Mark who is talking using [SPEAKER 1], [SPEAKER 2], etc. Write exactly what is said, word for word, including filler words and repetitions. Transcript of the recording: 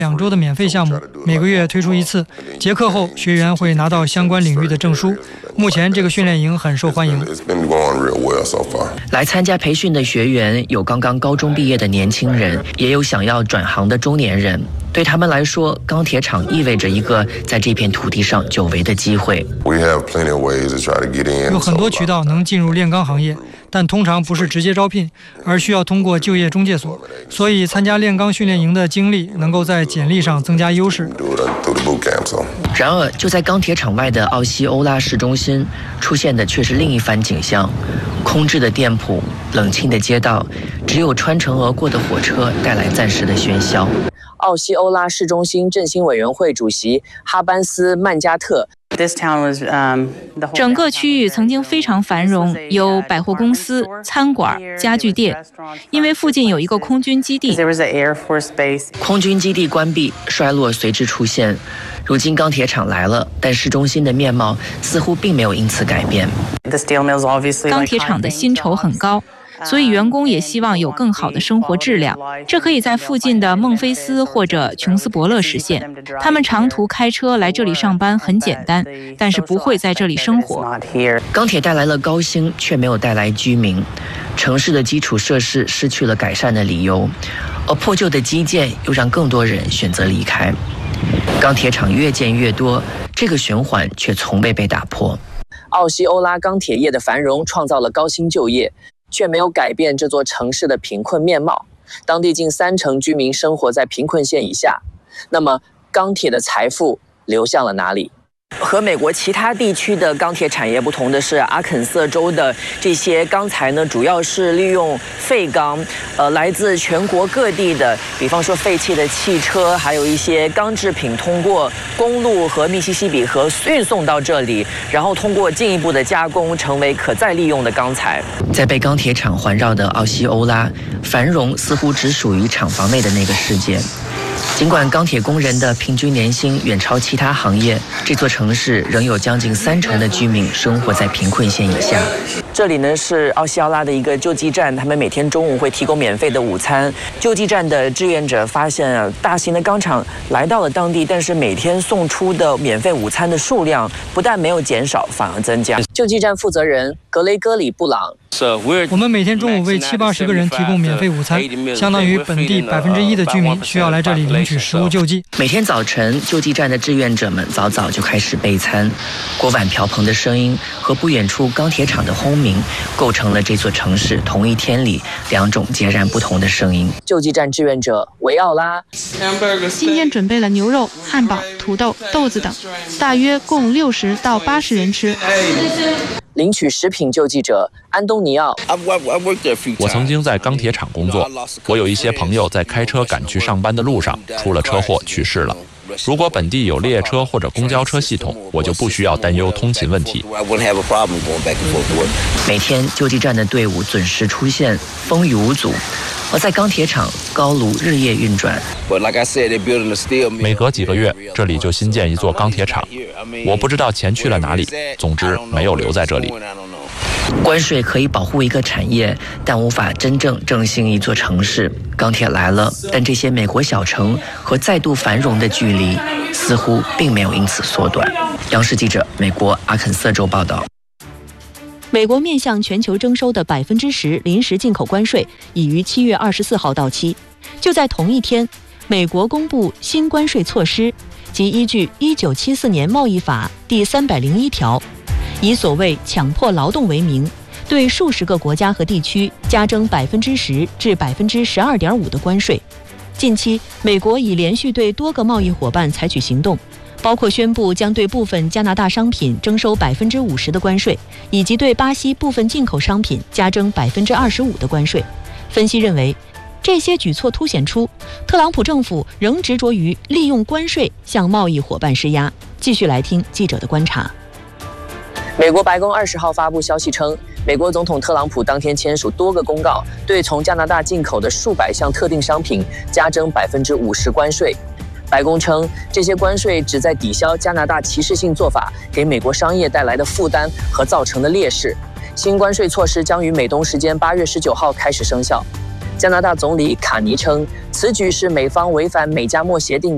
[SPEAKER 1] 两周的免费项目，每个月推出一次。结课后，学员会拿到相关领域的证书。目前这个训练营很受欢迎。
[SPEAKER 2] 来参加培训的学员有刚刚高中毕业的年轻人，也有想要转行的中年人。对他们来说，钢铁厂意味着一个在这片土地上久违的机会。
[SPEAKER 1] 有很多渠道能进入炼钢行业，但通常不是直接招聘，而需要通过就业中介所。所以参加炼钢训练营的经历能够在简历上增加优势。
[SPEAKER 2] 然而，就在钢铁厂外的奥西欧拉市中心，出现的却是另一番景象：空置的店铺、冷清的街道，只有穿城而过的火车带来暂时的喧嚣。奥西欧拉市中心振兴委员会主席哈班斯·曼加特。
[SPEAKER 3] 整个区域曾经非常繁荣，有百货公司、餐馆、家具店，因为附近有一个空军基地。
[SPEAKER 2] 空军基地关闭，衰落随之出现。如今钢铁厂来了，但市中心的面貌似乎并没有因此改变。
[SPEAKER 3] 钢铁厂的薪酬很高，所以员工也希望有更好的生活质量，这可以在附近的孟菲斯或者琼斯伯勒实现。他们长途开车来这里上班很简单，但是不会在这里生活。
[SPEAKER 2] 钢铁带来了高薪，却没有带来居民。城市的基础设施失去了改善的理由，而破旧的基建又让更多人选择离开。钢铁厂越建越多，这个循环却从未被打破。奥西欧拉钢铁业的繁荣创造了高薪就业，却没有改变这座城市的贫困面貌。当地近三成居民生活在贫困线以下。那么，钢铁的财富流向了哪里？和美国其他地区的钢铁产业不同的是，阿肯色州的这些钢材呢，主要是利用废钢，呃，来自全国各地的，比方说废弃的汽车，还有一些钢制品，通过公路和密西西比河运送到这里，然后通过进一步的加工，成为可再利用的钢材。在被钢铁厂环绕的奥西欧拉，繁荣似乎只属于厂房内的那个世界。尽管钢铁工人的平均年薪远超其他行业，这座城市仍有将近三成的居民生活在贫困线以下。这里呢是奥西奥拉的一个救济站，他们每天中午会提供免费的午餐。救济站的志愿者发现啊，大型的钢厂来到了当地，但是每天送出的免费午餐的数量不但没有减少，反而增加。救济站负责人格雷戈里·布朗。
[SPEAKER 1] 我们每天中午为七八十个人提供免费午餐，相当于本地百分之一的居民需要来这里领取食物救济。
[SPEAKER 2] 每天早晨，救济站的志愿者们早早就开始备餐，锅碗瓢盆的声音和不远处钢铁厂的轰鸣，构成了这座城市同一天里两种截然不同的声音。救济站志愿者维奥拉，
[SPEAKER 4] 今天准备了牛肉、汉堡、土豆、豆子等，大约供六十到八十人吃。
[SPEAKER 2] 领取食品救济者安东尼奥，
[SPEAKER 5] 我曾经在钢铁厂工作，我有一些朋友在开车赶去上班的路上出了车祸去世了。如果本地有列车或者公交车系统，我就不需要担忧通勤问题。
[SPEAKER 2] 每天救济站的队伍准时出现，风雨无阻。而在钢铁厂，高炉日夜运转。
[SPEAKER 5] 每隔几个月，这里就新建一座钢铁厂。我不知道钱去了哪里，总之没有留在这里。
[SPEAKER 2] 关税可以保护一个产业，但无法真正振兴一座城市。钢铁来了，但这些美国小城和再度繁荣的距离似乎并没有因此缩短。央视记者美国阿肯色州报道。
[SPEAKER 6] 美国面向全球征收的百分之十临时进口关税已于七月二十四号到期。就在同一天，美国公布新关税措施，即依据一九七四年贸易法第三百零一条，以所谓强迫劳动为名，对数十个国家和地区加征百分之十至百分之十二点五的关税。近期，美国已连续对多个贸易伙伴采取行动，包括宣布将对部分加拿大商品征收百分之五十的关税，以及对巴西部分进口商品加征百分之二十五的关税。分析认为，这些举措凸显出特朗普政府仍执着于利用关税向贸易伙伴施压。继续来听记者的观察。
[SPEAKER 2] 美国白宫二十号发布消息称，美国总统特朗普当天签署多个公告，对从加拿大进口的数百项特定商品加征百分之五十关税。白宫称，这些关税旨在抵消加拿大歧视性做法给美国商业带来的负担和造成的劣势。新关税措施将于美东时间八月十九号开始生效。加拿大总理卡尼称，此举是美方违反美加墨协定的